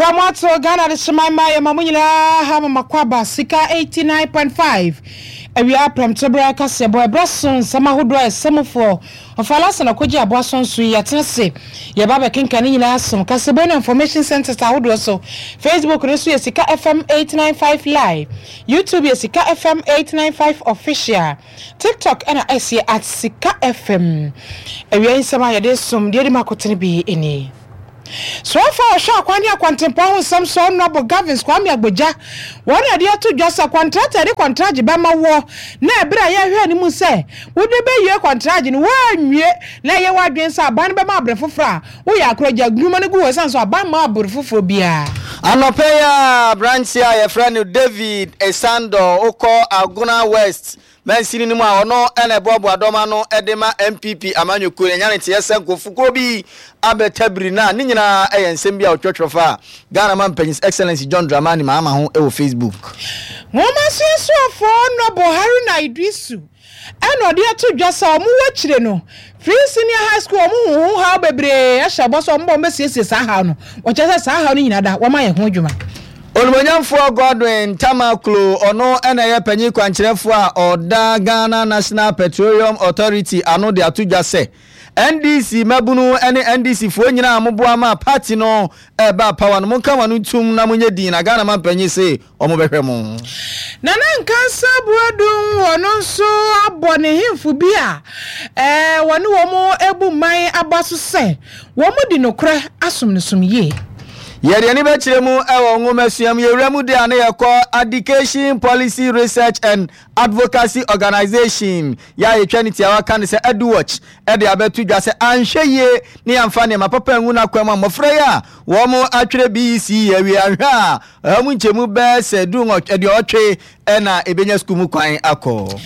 Bramato Ghana de Shemai Mamunila Hama Makwaba Sika 89.5. We are from Tobraka Sebo Brasson, Samahudra, Samofo, of Alas and Okoja Bosson Sui Atense, Yababa Kinkanina, some Casabona Information Center also. Facebook Resu Sika FM 895 Live, YouTube Sika FM 895 Official, TikTok and I see at Sika FM. We are in Samaya de Sum, dear Makotini be any. So far, Kwanya Quantempo, some son noble governs Kwame Agboja. One idea to just a contract, a contract, Bama war. Nebra, ya heard him say, would they be your contract in 1 year? Lay your wife against our Banba Brefufra. We are called your Gumanago, and so Bama Burfufobia. Anopea Branchia, a friend David, Esando, Oko, Aguna West. Men sinima ono ene bobo adomano edema MPP amanyo kure nyane tiyesen ko fukobi abetebrina ni nyina eyensem bia otwotwofa Ghana man Penis Excellency John Dramani mama ho e wo Facebook Mama senso fo no Buhari na Idrisu eno de to dwasa omu wachire no Free Senior High School omu ha bebre ahya boso mbo mbesiesie sa ha no wochese sa ha no nyina da wo ma ye ho dwuma Olumanyamfo Godwin Tamaklo ono eneye panyi kwankyerefo a oda Ghana National Petroleum Authority ano de atudwa se NDC mabunu ene NDC fo nyina amoboa ma party no eba power no monka wanu tum na munye din na Ghana man panyi se omo behwe mo Nana nkansa buadum wono so abone himfu bia wonu womo ebu man abaso se womo di nokra asom ne som ye Yeri ani bechiremu ewo ngomasuam yewremu de ane yeko Education Policy Research and Advocacy Organization ya etwaniti awaka ne se Edwatch e de abetu dwa se anhweye ne amfa ne mapapa ngu na kwama mofra ya wo mo atwere BC yawi ahwa amu nchemu be se du de otwe e na ebenya school mu kwan akọ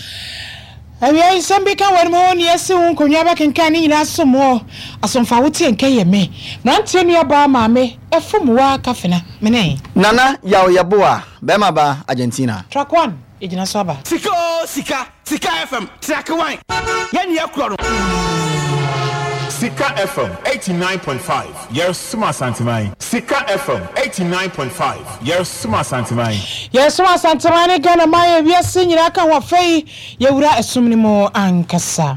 Awia isambika wanmo ni ese unkonya bakenka ni nyina somo asomfa wote enke me nante nua ba maame efumwa kafena mene Nana yawo yeboa be ma ba Argentina track 1 ejina so aba Sika FM track 1 yani yakuro Sika FM 89.5 Yes Suma Santimai Sika FM 89.5 Yes Suma Santimai Yes Suma Santimai Ghana mai wiase nyina ka wa fei yewura esumni mo ankasa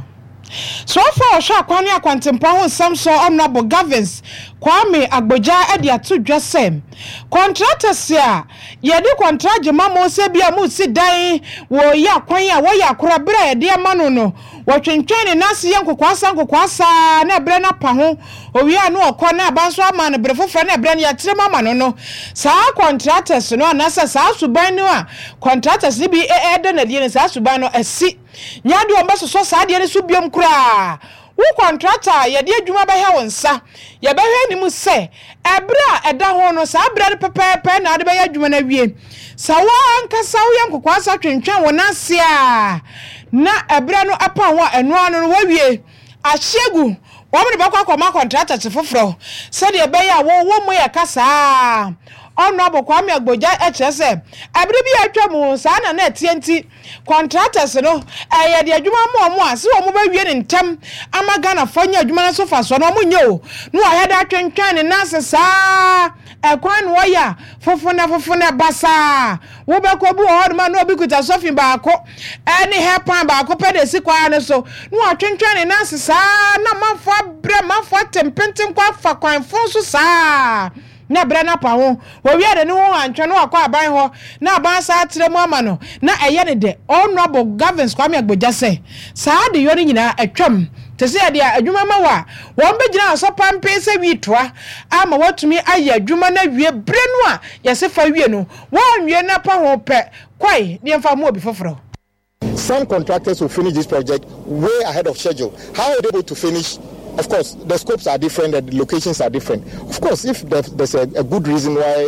So far sha kwani akwantempo ho samso honorable governs Kwame Agboja ade atudwa sem contractors ya yede contract mamo se bia mu si dan wo ya kwan ya wo ya kora bra yede amano no wotwentwen ne nase yankokwasa na bre na pa ho owi anu okọ na abanso ama na bre foforo na bre na ya tirem ama no sa contractors no na sa suban no a contractors ni bi ede na die ne sa suban no asi nyade o mbeso so sa de ne so biom kura wo contractor ye de adwuma be he wonsa ye be hwe ni mu se ebra eda ho no sa bra de pepepe na de be adwuma na wie sa wa ankasa wo yankokwasa twentwen wonase a na ebra no apa ho eno anu no wawie ahyegu wo me de bakwa contractor tefoforo se de be ya wo mu ya kasa ono Kwame Agboja echese abiri bi atwa mu sa na etienti contractors no eye de adwuma mo ase wo mo ba wie ne ntem ama Ghana fanya adwuma na so fa so no mo nye o no aheda atwentwan ne nase sa ekwan wo ya fofona basa wo be ko bu ho ma no obi kuta sofin ba ko eni hepan ba ko pede si kwa ne so no atwentwan ne nase sa na manfo tempentem kwa fa kwan fon so sa na bre na pa ho wo wi de ne ho antwe no akwa aban ho na aban sa tiremu ama no na eye ne de honorable governs Kwame Agboja se sa de yori nyina atwam te se de adwuma ma wa won be gina so pampe se wi toa ama watumi aye adwuma na wie bre no a yese fa wie no won wie na pa ho pe kwai de mfa mo obi foforo. Some contractors will finish this project way ahead of schedule. How are they able to finish? Of course, the scopes are different, the locations are different. Of course, if there's a good reason why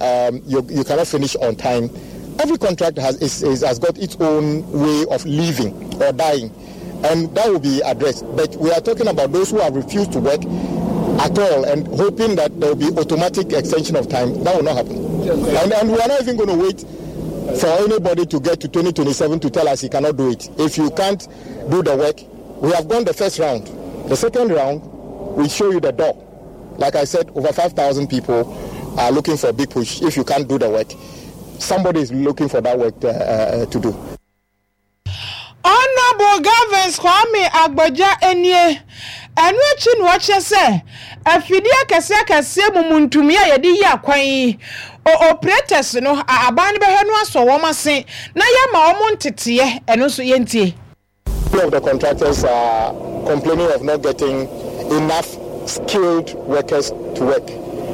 you cannot finish on time, every contract has got its own way of living or dying, and that will be addressed. But we are talking about those who have refused to work at all and hoping that there will be automatic extension of time. That will not happen. And we are not even going to wait for anybody to get to 2027 to tell us he cannot do it. If you can't do the work, we have gone the first round. The second round, we show you the door. Like I said, over 5,000 people are looking for a big push. If you can't do the work, somebody is looking for that work to do. Honorable Gavins Kwame Agboja Enye enu echi no che se afidie kese mumuntumia yedi ya kwan o operators no aban be henu aso wo mase na ya ma wo ntete enu so yentie. All of the contractors are complaining of not getting enough skilled workers to work.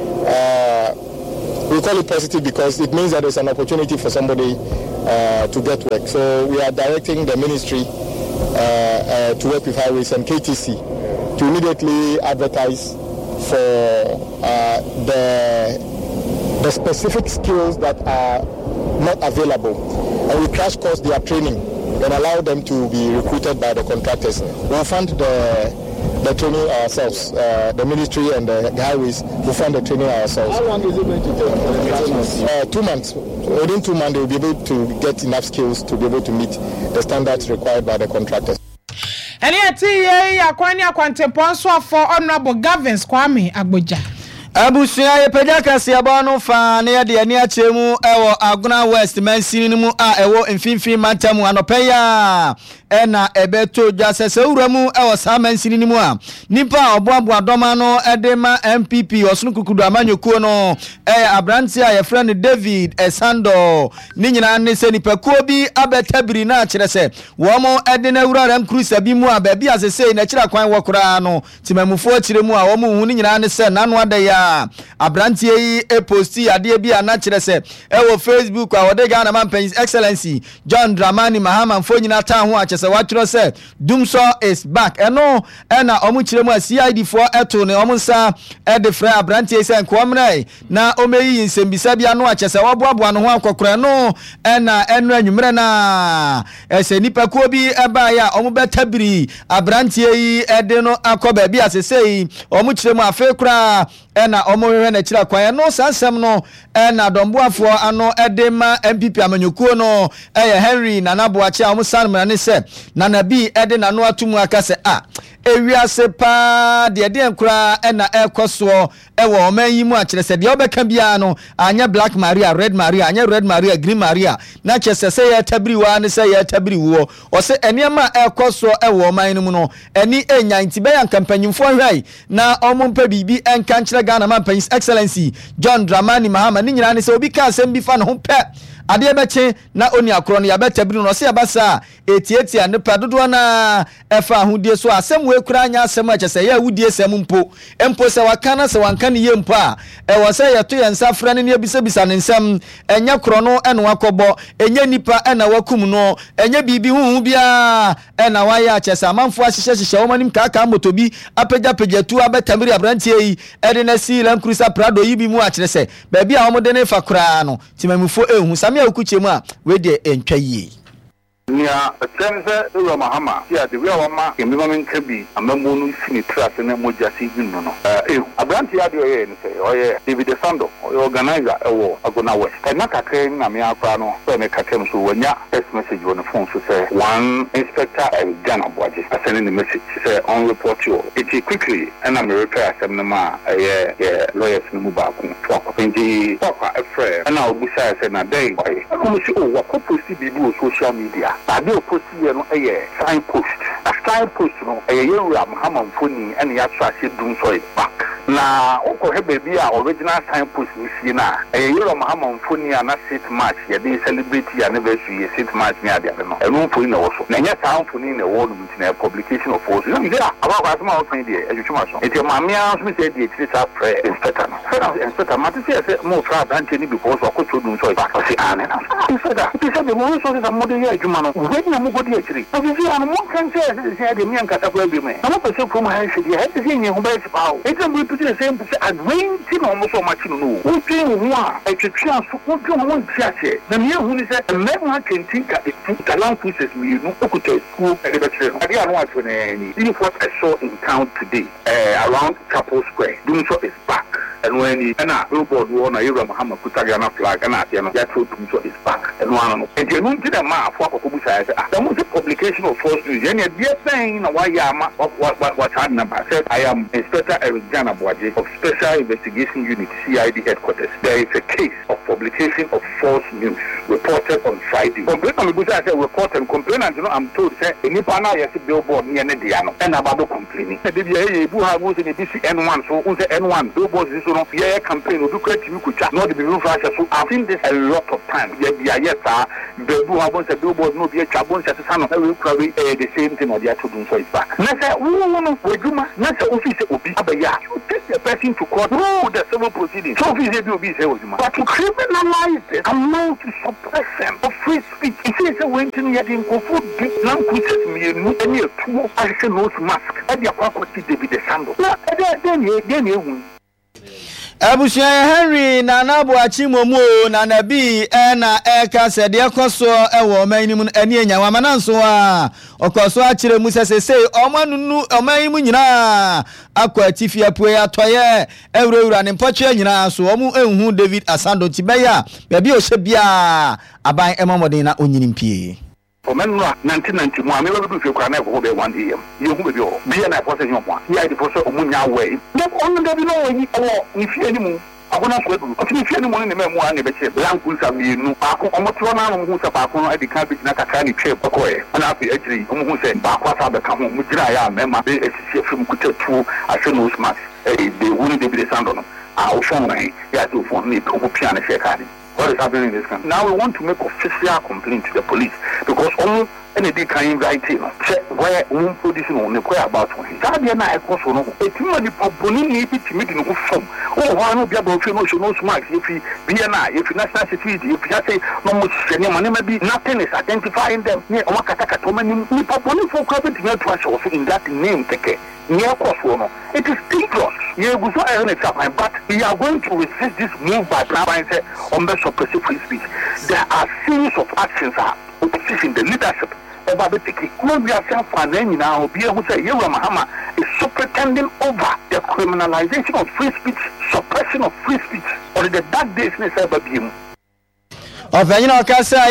We call it positive because it means that there's an opportunity for somebody to get work. So we are directing the ministry to work with Highways and KTC to immediately advertise for the specific skills that are not available, and we crash course their training and allow them to be recruited by the contractors. We'll fund the training ourselves. The ministry and the highways will fund the training ourselves. How long is it going to take? 2 months. Within 2 months, they will be able to get enough skills to be able to meet the standards required by the contractors. And yet, for Honorable Gavins Kwame Agboja. Abusia ye peja kase abano fa na ye de ani achemu ewo Aguna West mansini mu a ewo mfimfin mantamu anopeya ena ebeto jasese uramu ewo sa mansini mu a nipa oboabo adoma no edema MPP osunu kukudu amanyokuo no abranti a ye friend David Esando ni nyina ne se nipa kuo bi abetabiri na akire se wo mo ede na uraram cruise bi mu a ba bi asese na kira kwan wokora no timamufo akire mu a wo mo hu ni nyina ne se nanu adaya abrantie yi posti ade bia na kire se ewo Facebook a wode Ghana man Pens Excellency John Dramani Mahama fo nyina ta ho akese watro se Dumso is back eno na omu kire mu a CID for eto ne omu sa de fra abrantie se nkomre na omeyi nsembisa bia no akese woboabo no ho akokora no na eno anwumre na ese nipa ko bi eba ya omu betabiri abrantie yi de no akoba bia sesei omu kire mu afa kura na omohwe na kira kwan no sansem no na domboafo ano edema MPP amanyokuo no Henry Nanaboache amusanmra ne se Nanabi ede nano atumu akase ewiase pa de nkura na ekoso ewo omanyi mu akire se de obeka bia no anya Black Maria, Red Maria, anya Red Maria, Green Maria na chese se ya tabiri wa ne se ya tabiri wo o se eniema ekoso ewo oman mu no eni enya ntibe ya kampanyimfo hwai na omumpa bibi enka nkire Ghana man Pens Excellency John Dramani Mahama ni nyina ne se obi ka asem bi fa no ho pe ade beche na oni akro no ya betabiri no se ya basa etietia ne padodo na efa ahudie so asem we kura anya asem a chese ya wudie sem mpo se wakana se wanka ne ye mpo a wo se ya to ye nsafra ne ebisabisa ne nsem enya kro no ene wakobo enya nipa ena wakum no enya bibi hu bia ena waya chese amanfo ahihye womanim kaka motobi apagya tu abetamiri abrantie yi ede na si lan cruiser Prado yi bi mu a kire se ba bia wo de ne fa kura no timamufo ehu sami akuchemu a we de entwa yi Nia sense Ewa Mahama ya de we wama environment kabi amambo no sini trase na mojasi ginu no abranti ya de oye ni se oye David Sando organizer ewo Aguna West na kakre na me akwa no so me kakem so wanya text message on the phone so say one inspector Ghana Boaje sending the message say on report you it quickly and I'm repair asem na ma lawyers no mu ba ko to akopenti papa efre na obusa say na dey boy ko si o wa ko post bibi on social media ade oposi ye no signpost a signpost no Yewura Mahama mfoni ene ya so ase Dumso is back na oko he baby a original signpost ni si na Yewura Mahama mfoni na 6 March ye dey celebrate ya anniversary 6 March ni ade no enu mfoni na wo so na nya sa mfoni na wo no mtina publication of force no me there aba kwa sama mfoni de adwuma so enti mamia so me say de tiri sa pre inspector no inspector mati say mo fra branch ni because okoto Dumso is back say ane na inspector it say the mo so say mo de ya adwuma no when you go to actually obviously I'm one can say the me nkata kwa bi me I'm not person from high city I say you go back power it's going to the same adventure almost so much no we train one a twetwa so we train one tiache na me hu ni say men can think at the land process me no okuta school and the train I don't want to any this what I saw in town today around Chapel Square Dumso is back and when he na billboard one Ira Muhammad Kutagana flag and at the actual to his back and one. And you know, did a map for Kubusa. There was a publication of false news. And you're saying why what happened about said I am Inspector Eric Jana Boaje of Special Investigation Unit CID headquarters. There is a case of publication of false news reported on Friday. Complainant said report and complainant, you know, I'm told say any panel yes billboard near Nediano and about complaining. The BBA was in the N1, so on the N1 billboards is on yeah campaign or do create you could not be room for so I've seen this a lot of times. Yes, sir. The billboard no be a chabon set son will probably the same thing or the other doing for his back. Nasa Nasa office will be abaya. You take the person to court the civil proceedings. So office will be but to criminalize the amount of suppression of free speech. It is a way to get in food language me any two action nose mask. And your property David the Sando. Then you Abusia Henry Nana Boachi Momo Nana B na eka sede ekoso ewo manimu eni enyawa mananso a okoso akire musa sese omanunu omanimu nyina akwa atifi apue atoye ewura ne mpotwe nyina so omu enhu David Asando tibeya bia o hye bia aban emamodin na onyinimpie Omenwa 1991 me we do kwa na ko be 1 am you hu be o bia na for say you mo ya di for so omunya we no on da bi no yi o ni fie ni mu akona ko edu o ti fie ni mu ni me mu an be che blanku sa mi nu akon omoto na no hu sa ba akon adi ka bi na kaka ni twe kokoe ana afi agiri o hu se ba kwa sa be ka ho mu gira ya mema be esisi fim kutatu ahwe no smart de woni de bi de sando no a o fon rai ya to fon ni ko pia na shekani. What is happening in this country? Now we want to make official complaint to the police because any kind of writing where producing on the about one. Sabiana Ecosono, a team of Pony to meet in form. Oh, one of your no smart if he BNI, if national security, if you say no much money, maybe nothing is identifying them near Omakataka, Tomani, Pony for corporate also in that name. Near Kosono. It is dangerous. But we are going to resist this move by Trump on the suppressive free speech. There are series of actions opposition, the leadership. We are self-funding now. Be able to say, Mahama is so pretending over the criminalization of free speech, suppression of free speech, or the dark days in the Ofanyina okasa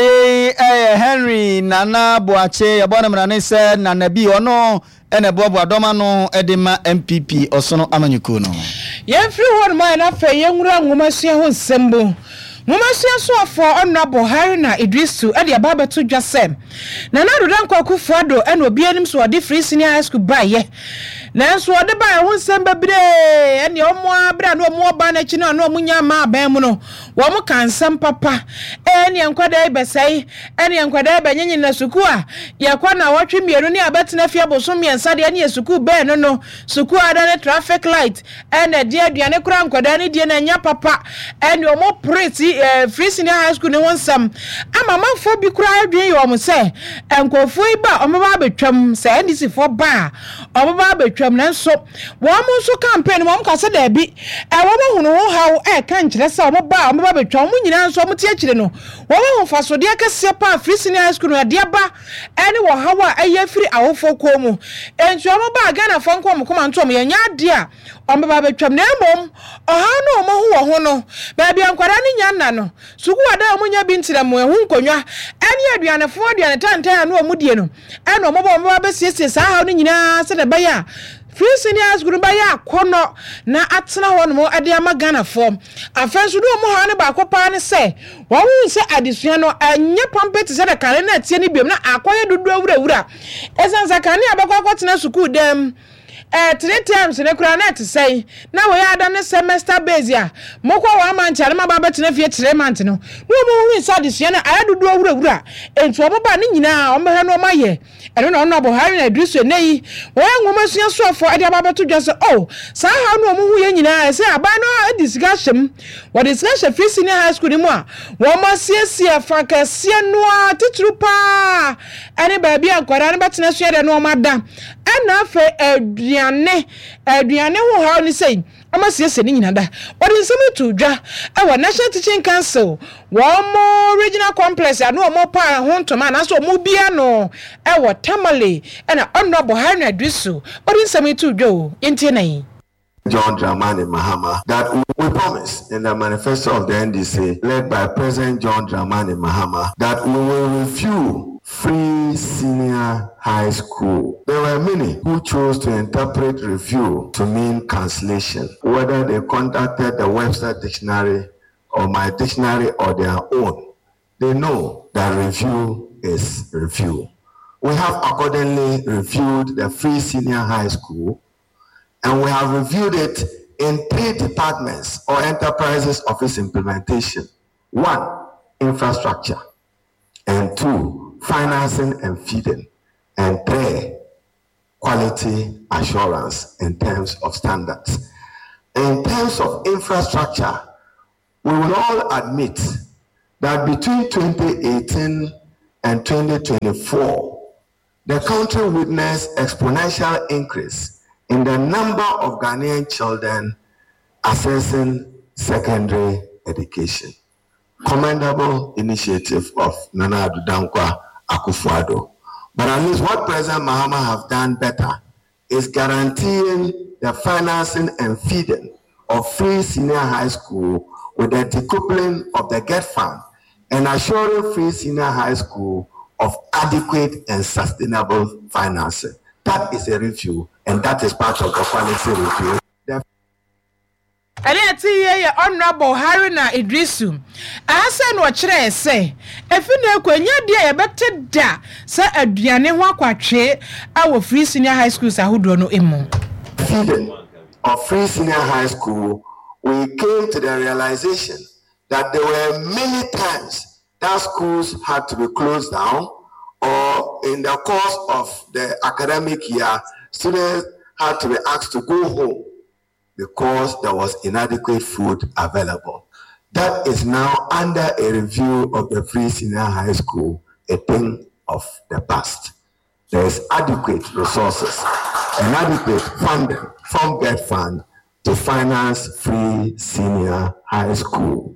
Henry Nana Boache yabona mrane se Nana bi ono ene bobo adoma no edema MPP osono amanyuko no yefri hon ma na fe yenwura nwumasia ho nsembo nwumasia so afọ Honorable Haruna Idrisu ade ababa to dwasem Nana Dodan Kwakufu Ado ene obi anim so ode free senior high school baye nanso ode ba ho nsemba bire ene omo abra na omo ba na chi na omunya ma aban mu no wo mo kansam papa ene nkwada ibesai ene nkwada banyenye na suku a yakwa na wotwe mienu ne abetena fie boso miensa de ene suku be no suku ada ne traffic light ene de aduane kura nkwada ne de na nya papa ene omo pretty free senior high school ne wonsam ama manfo bi kura adwen yo mo se enkofu iba omo ba betwam se ndisi fo ba omo ba betwam nanso wo mo so campaign mo ka se da bi wo mo hunu ho hawo ka nkire se omo ba betwam mo nyina nso mo tie kire no wo mo faso de akase pa free senior high school no de ba ene wo hawa aye free awofo ko mu enso omo ba Ghana fo nko mo koma nto mo yenya de a omo ba betwam na emom oha no mo ho wo ho no ba bia nkwara ni nya na no suku ada mo nya bi ntira mo ehu nkonwa ene aduane fo aduane tantan na omo die no ene omo ba besiesie sa ha no nyina se de ba ya free senior school ba ya kono na atena ho no ade ama Ghana fo afenso do mo ha ne ba kopa ne se wo hu se adesua no anye pampeti se de kare na tie ni biom na akoye dudu awurawura esansa kane abakwa akotena school dem 3 times ne kura na te say na we ada ne semester base ya mokwa wa mancha na ba betena fie 3 months no mo hu se adesua na ayadudu awurawura entu omo ba ne nyina omo he no maye eno na Honorable Haruna Idrisu nei wo nwumasua soafo ade ababeto dwase sa ha no omo hu ye nyina se aba no discussion what discussion free senior high school ni mu a wo masiesie fakasie no a titru pa ene ba bia ankwara ne betena so de no omada ena afa aduane ho ha ni sei amasiesie ni nyina da what is some to dwa e National Teaching Council wo mo regional complex anu omo pa ho ntoma na so omo bia no e Tamale ena Honorable Haruna Idrisu what is some to dwa yentie nai John Dramani Mahama that we promise in the manifesto of the NDC, led by President John Dramani Mahama, that we will review free senior high school. There were many who chose to interpret review to mean cancellation, whether they contacted the Webster Dictionary or my dictionary or their own. They know that review is review. We have accordingly reviewed the free senior high school, and we have reviewed it in 3 departments or enterprises of its implementation. 1, infrastructure, and 2, financing and feeding, and 3, quality assurance in terms of standards. In terms of infrastructure, we will all admit that between 2018 and 2024, the country witnessed exponential increase in the number of Ghanaian children accessing secondary education. Commendable initiative of Nana Addo Dankwa Akufo-Addo. But at least what President Mahama have done better is guaranteeing the financing and feeding of free senior high school with the decoupling of the GET fund and assuring free senior high school of adequate and sustainable financing. That is a review, and that is part of the quality review. Honorable Haruna Idrisu. Asen wachire say, efine kwanya dia yebete da sa aduane ho akwatwe awo free senior high schools ahodo no emu. Feeding of free senior high school, we came to the realization that there were many times that schools had to be closed down, or in the course of the academic year, students had to be asked to go home because there was inadequate food available. That is now under a review of the free senior high school, a thing of the past. There is adequate resources and adequate funding from GET Fund to finance free senior high school.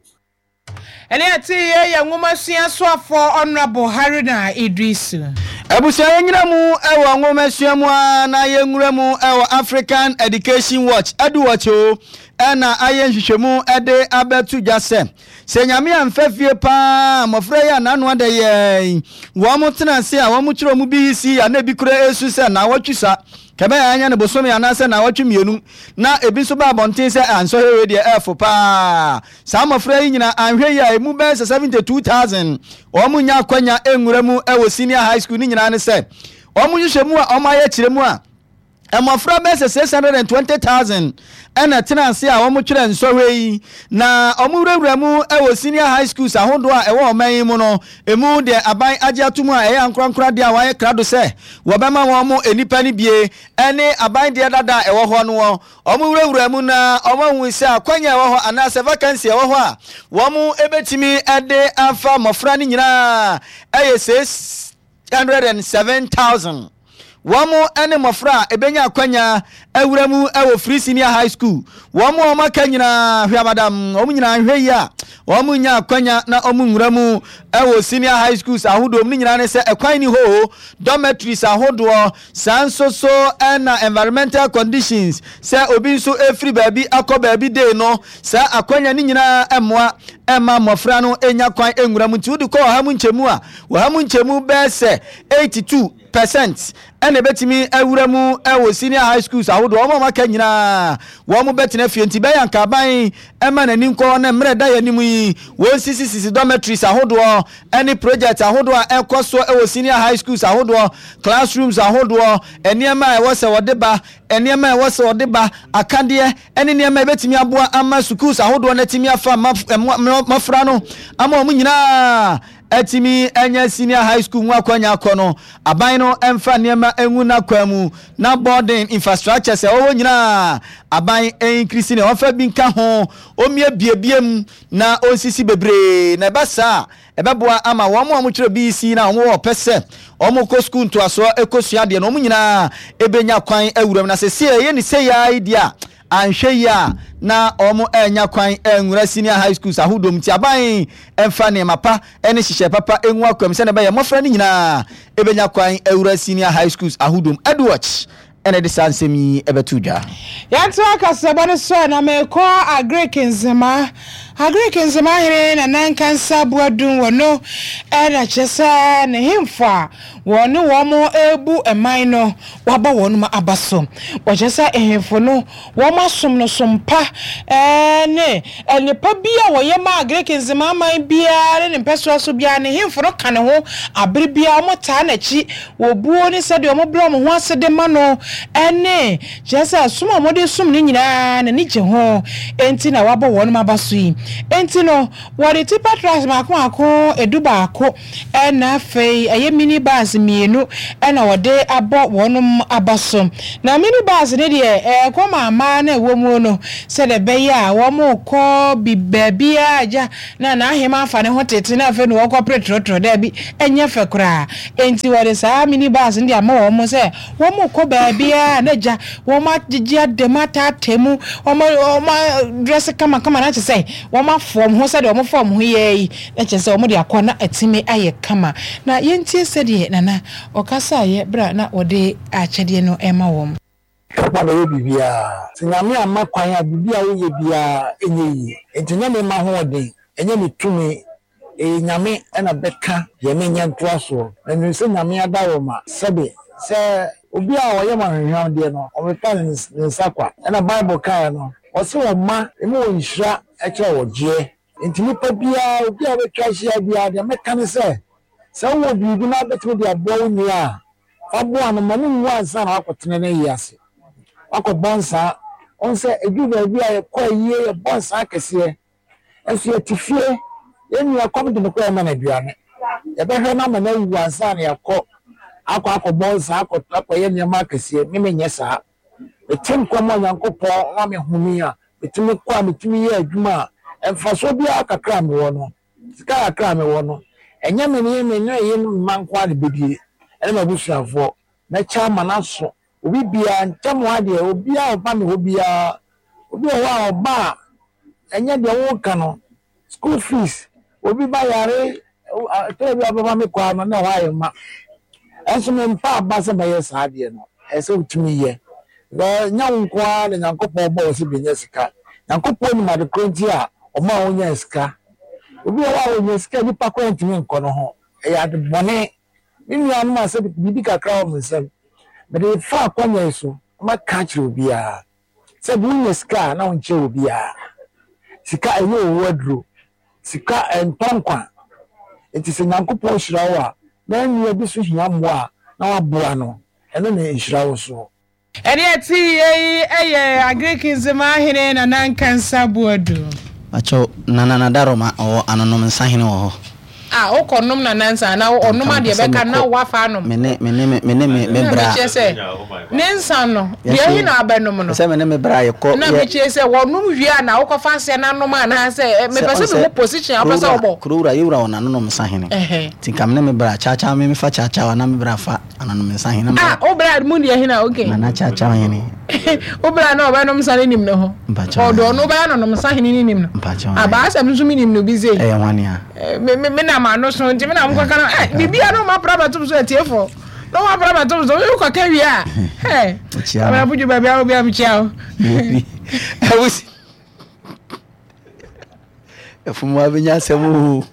Honorable Haruna Idrisu. Ebusia nyina mu ewo ngomesua mu na yenwura mu ewo African Education Watch edu watch o na ayenhwehwemu ede abetu jase se nyame amfafie pa mofra ya nanu ade ye wo mu tenase a wo mu kiro mu BC ya na bi kura esu se na watwisa kebe anya ne bosomi anase na watwemienu na ebi so ba bonten se anso hewe de efo pa sa mofra yi nyina anhwe ya emu be 72000 wo mu nya kwanya enwura mu ewo senior high school ni nyina ne se wo mu hwehwemu a o ma ya kiremu a emofra be 620,000 ena tenanse a wo mu twere nsɔhwe na omurewura mu ewo senior high schools ahodo a ewo oman mu no emu de aban agiatum a eya nkronkra de a waye krado se wo bema wo mu enipa ni bie ene aban de dada ewo ho no omurewura mu na omahu se akwanya ewo ho anase vacancy ewo ho a wo mu ebetimi ede afa mofra ni nyina eye 607,000 Wamo ene mofra ebenya akwanya ewuramu ewo free senior high school wamo omaka nyina hwe madam omu nyina hwe ya wamo nya akwanya na omu nwuramu ewo senior high schools ahodo mu nyina ne se ekwan ni ho dormitories ahodo sanso so na environmental conditions se obi nso efri baabi akọ baabi dey no se akwanya ni nyina emwa ema mofra no enya kwan enwuramu ti wudi ko ha mu nchemu a ha mu nchemu be se 82% ene betimi awuramu ewo senior high schools ahodo omo maka nyina wo mo betina fie nti be yanka ban ema nani nko na mre da yanimu yi wo sisi dormitories ahodo any project ahodo ekoso ewo senior high schools ahodo classrooms ahodo eniema ewo se wodeba eniema ewo se wodeba akade ene niema betimi aboa ama schools ahodo na timi afa mafra no ama omo nyina etimi enya senior high school nwa kwanya akono aban no emfa niema enwu na kwamu na boarding infrastructure se owo nyina aban increase ne ofa bi nka ho omie biebiem na osisi bebre na basa ebeboa ama wo mo kire BC na wo pese omo ko school to aso ekosua de no mo nyina ebenya kwan awuram na se ye ni se ya idea anhwe ya na omo enya kwan enwura senior high schools ahodom ti aban emfa ne mapa ene hihye papa enwu akwam se ne be ye mofra ni nyina ebenya kwan enwura senior high schools ahodom edwatch ene de sansemi ebetuja yanto akasaba ne so na me ko Agric Nzema here na nankansa boadun wono era chese ne himfa wonu womo ebu eman no waba wonu ma abaso wo chese ehimfo no woma som no sompa ne pa bia wo ye ma Agric Nzema man bia ne peso so bia ne himfo no kan ho abere bia mo ta na chi wo buo ni se de mo blo mo ho asede ma no ene chese suma mo de sum ni nyina na ni je ho enti na waba wonu ma abaso yi enti no wori tipa trans mako edubaako na fei eye minibus mienu na wode abo wonum abaso na minibus ne de koma ama na ewomu no se de be ya wo mo ko bibabia aja na ahema afa ne hotete na fe no wo ko pretrotro da bi enye fe kura enti wori sa minibus ndi ama wo mo se wo mo ko babia na ja wo ma jijia de mata temu wo ma dress kama na che say wo ma form ho said omo form ho ye na che say omo de akona atime aye kama na yentie sede nana okasa ye bra na ode achede no ema wom papa be bibia sinyame ama kwan a bibia wo ye bia enye yi entinya me ma ho ode enye me tumi nyame na beka ye me nya ntoaso na no se nyame adawo ma sebe se obi a wo ye ma hwehwam de no o beka ne nsakwa na bible kai no o se o ma emo wo nhira eche wo je ntimi pa bia obi a betwa hia bia de meka ne se wo bibi na betu de abo ni a abo an manu nwa ansa na akotene na yiase akobonsa on se edu ba bia ko yie bonsa akese esu atifie yenu akom de ko ema na duane ye be hwe na ma na wu ansa na yakọ akobonsa akoye nyama akese me menye saa etim ko mo nyankopọ na me humi a etimi kwa metimi ye adwuma emfaso bia kakra me wono sika kakra me wono enya me ne ye mankwa de bedie ene mabusuafo na chama na so obi bia ntamo ade obi a oba me obi a wa oba enya de wo ka school fees obi ba yare to bi ababa me kwa no na wa ye ma enso me mpa ba se ba ye sa de no ese utimi ye na nyankwa na nyankopɔ ba osi binya sika nyankopɔ ni ma de kronti a o ma wonya sika obi wa wonya sika ni pa kwa ntimi nkɔ no ho ya de bone ni nua no ma se bibi kakra o msem me de fa kwanya so ma ka kire obi a se bi wonya sika na wonche obi a sika eyo wadro sika entonkwa enti se nyankopɔ hira wo a na nua bi so hia mo a na waboa no eno na hira wo so eri ati eye Agric Nzema here na nankansa boadu acho nana daroma o anonom nsahene wo o konom na nansa na onoma de be ka na wafa no me bra nensa no de hi na abanom no se me bra ye ko na me chese wonum hwia na wo kofa se na noma na se me pese me position apasa obo kurura yura ona anonom nsahene tinka me bra cha me fa cha na me bra fa anonom nsahene o bra mu de hi na okay na cha hene o bra na obanom nsahene nim no ho o do no ba anonom nsahene nim no aba asem nso mi nim no bi ze wania me na ma no so ntimi na mko kana bibia no ma praba tum so etiefo no ma praba tum so you ko ka wi a ama buju ba bia obi am chiao awusi efumu abenya semu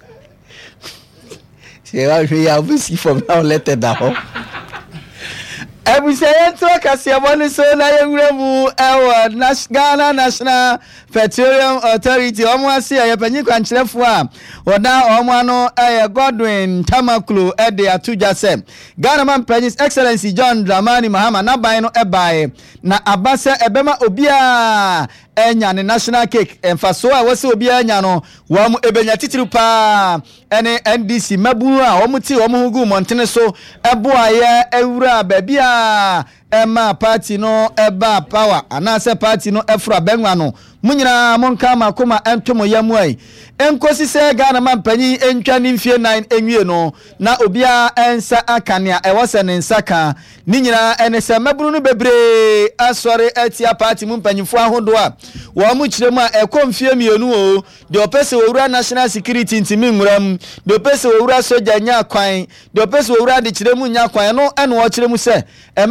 se wa hwe ya awusi from now letter da ho Ebusayento kasiabone so na yewuremu Ghana National Petroleum Authority omo ase ayepanyi kwankyerefo a oda omo ano Godwin Tamakulu ede atuja se Ghana man President Excellency John Dramani Mahama na ban no ebae na abasa ebema obia enya ne national cake emfaso a wose obia enya no wo mu ebenya titiru pa ene NDC mabu a wo muti wo mu hugu montene so eboaye ewura babia Emma party no eba power anase party no efra benwa no munyina monka makoma entomo yamu ai enkosi se Ghana man panyi entwa ni mfie 9 enwie no na obia ensa akania ewose ne nsaka ni nyina enese maburu no bebre asore atia party mu mpanyifo ahodo a wo mu kiremu a ekomfie mienu o de opese owura national security ntimi nwuram de opese owura soja nya kwan de opese owura de kiremu nya kwan no ene wo kiremu se emaburu ni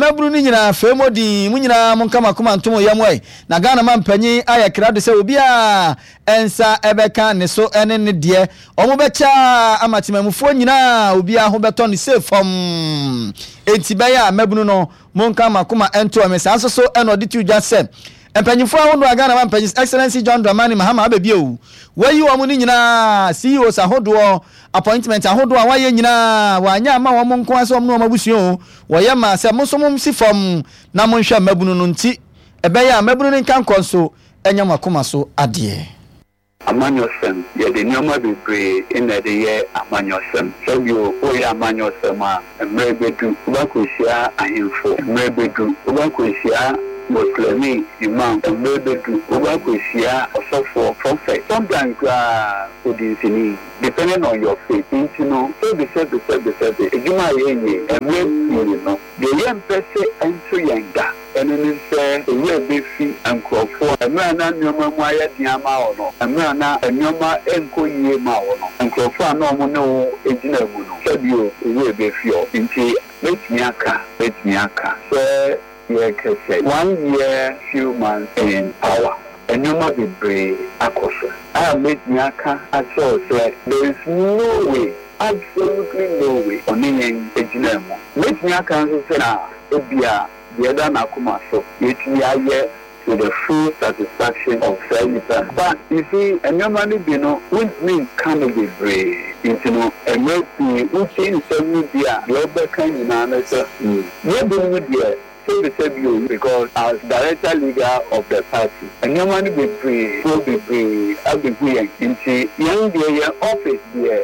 munyina femodi munyina monkama kuma ntomo yamwe na Ghana man panyi aya krado se obi a ensa ebeka ne so ene ne de omo becha amatimamufuo nyina obi a ho beto ne sefom entibeya mabunu no monkama kuma ento amesa so eno de tu dwase empanyifo ahodo Ghana man panyi Excellency John Dramani Mahama abebio wayi wo mu ni nyina CEO sahodo appointment ahodo a waye nyina wanya ma wo monko ase wo no mabusuo wo ye ma se mosomom sifom na monhwa mabunu no nti ebeya mabunu ni kan konso enya makoma so ade amanyosem ye de nyoma bebre ina de ye amanyosem so yo o ya amanyosem a mrebedu ubakohia ahemfo mrebedu ubakohia Muslim imam mrebedu ubakohia osofo prophet sometimes odinzini depending on your faith you know so be said ejuma ye mrebedu no the young person ento yanga eneni se ewe befi ankrofo emra na nyoma mu ayɛ ma ono emra na nyoma enko yie ma ono ankrofo ana omo ne wo ejina mu no sabio ewe befi o nti betimi aka so ye kese 1 year few months in power nyoma bebre akoso I betimi aka aso so there is no way absolutely no way oni ejina mu betimi aka so na obia the other Nakumaso, it to the full satisfaction of service. But you see, a normally which means kind of be brave. You know, and maybe who seems to be a global kind of answer. Maybe with the you because as director leader of the party, and normally be free, will be free, I'll be free into young year office there.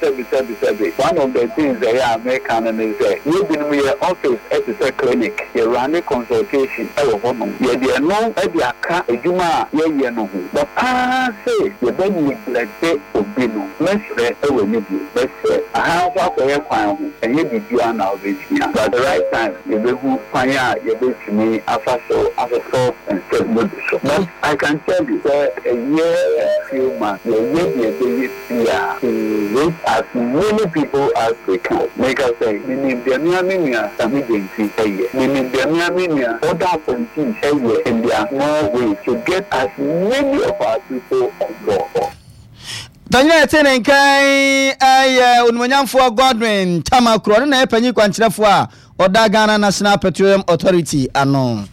One of the things they are American and is that you've been in your office at the clinic, you run a consultation. You're the no at the car, a Juma, yeah, no. But I say, you don't neglect it or be no. Let's say, I will need you. Let's say, I have a way and you be doing now this year. But the right time, you will find you to me after and said so. But I can tell you that a year and a few months, you will be able to reach as many people as we can. Make us say, we need the Miamia, some agency a year. We need the Miamia, other politicians a year, and there are more ways to get as many of our people on board. Danya tene kai unmonyamfo Godwin Tamakro na epanyi kwankyerefo a oda Ghana National Petroleum Authority ano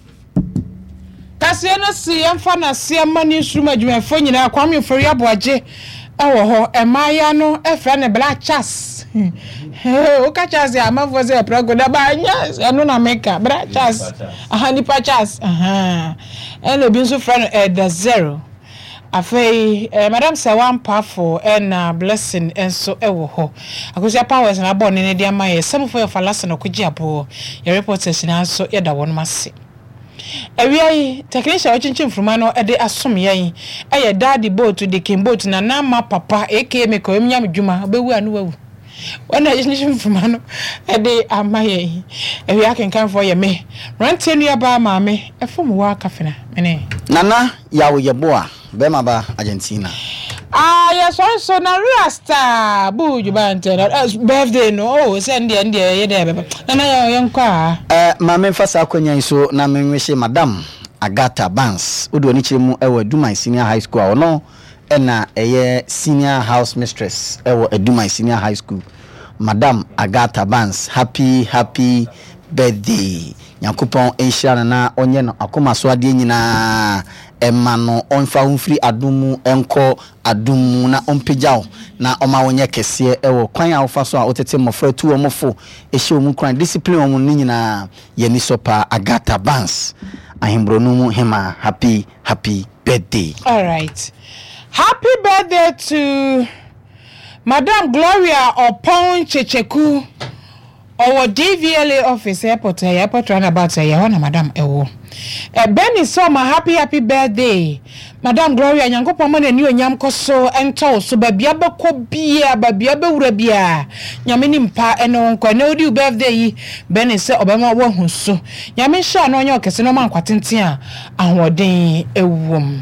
Kase no si yemfa na se mani suma dwumafo nyina Kwame Ofori Aboaje ewo ho emaya no efra ne Black Chas o ka chas ya amafo ze pragoda ba nya eno na meka Black Chas ni pa chas eno bi nso fra no the zero afei madam Sawan Pafo and blessing enso ewo ho akosia powers na born ne dia maye some for your falasa no kuji abo your reporters na so yeda won mase ewiai technician ochinchin fruma no ede asom yan eye daddy boat de kimboat na na ma papa eke me ko emnyam dwuma obewu anu wawu wana ochinchin fruma no ede amaye ewia kenkan for ye me rantenu aba ma me efom wa kafena mene nana yawo yeboa bema ba Argentina yes so na rasta buju bantena birthday no send ye there beba nana yenkwa ma me fasa akonya so na me nwehye madam Agatha Barnes odo ni chiremu ewo Dumai Senior High School ono na eye senior house mistress ewo Dumai Senior High School madam Agatha Barnes happy birthday Yakupon enhira na onye no akoma so ade nyina emma no onfa humfiri adumu enko adumu na ompejao na oma wonye kese ewo kwan a wofa so a otete mofra tu omofo ehye omu kwan discipline omu ni nyina yeni sopa Agatha Barnes ahimbro no mu hema happy birthday. All right, happy birthday to Madam Gloria Opon Checheku our DVLA office airport run about na madam ewo Benny so my happy birthday Madam Gloria nyankopon ma nani onyam koso ento so babia beko bia babia bewura bia nyame ni mpa eno nkwa na odi birthday yi Benny se obema wo huso nyame sha na onye okese no man kwatenten a ahoden ewom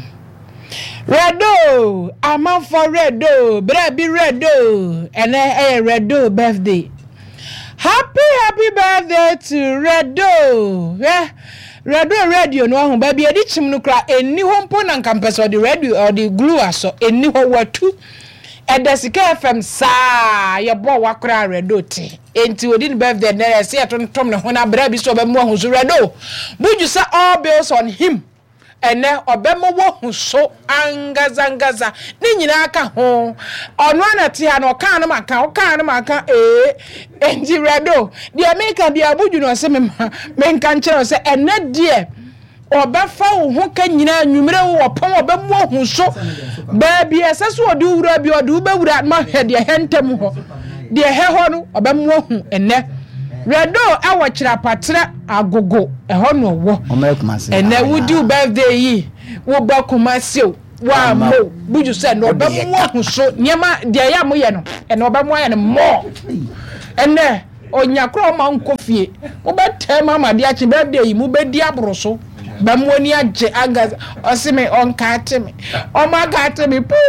Redo amam for redo bra bi redo ene redo birthday Happy birthday to Redo. Yeah. Redo radio no ho ba bia di chim no kra eni ho mpo na nkampeso the radio or the glue aso eni ho watu. Edesika FM sa ye bo wakra Redo ti. Enti odi ni birthday na se atontom ne ho na bra bi so ba mu ho so Redo. Buju say all bills on him. Ene obemo wo huso angazangaza ni nyina aka ho ono anati ha no kan na maka enji Redo de America de abuju no se me nka nkyere se ene de obefa wo ho ka nyina nwumre wo pon obemo wo huso ba bi eseso odi wura bi odi be wura ma hede hentem ho de he ho no obemo wo hu ene Redo awo kira patra agogo eho no wo ene wudi birthday yi wo ba kumase wa mo buju se no ba mo ahuso niema de ya mo ye no ene oba mo ye no mo ene onyakro ma nkofie wo ba tema ma de achi birthday yi mu be di abroso ba mo ni age aga osime onka atemi o ma ga atemi pu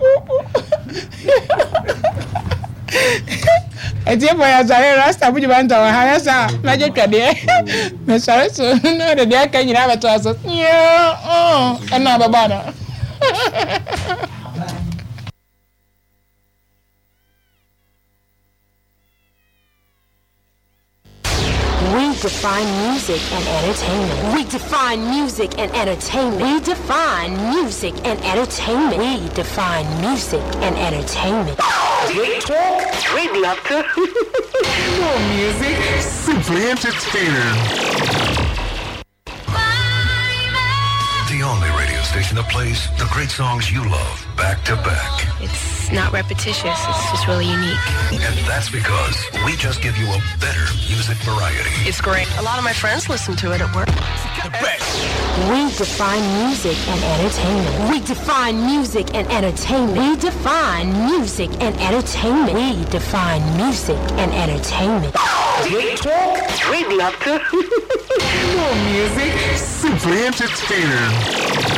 Eti boy azare rasta buju banta wa haya sa na je twade me sare so no de dia kan nyina beto aso ena baba na We define music and entertainment. We define music and entertainment. We define music and entertainment. We define music and entertainment. Great talk, great laughter. More music, simply entertaining. The only radio station that plays the great songs you love back to back. It's not repetitious, it's just really unique. And that's because we just give you a better music variety. It's great. A lot of my friends listen to it at work. The best. We define music and entertainment. We define music and entertainment. We define music and entertainment. We define music and entertainment. Great talk, great laughter. More music, simply entertaining.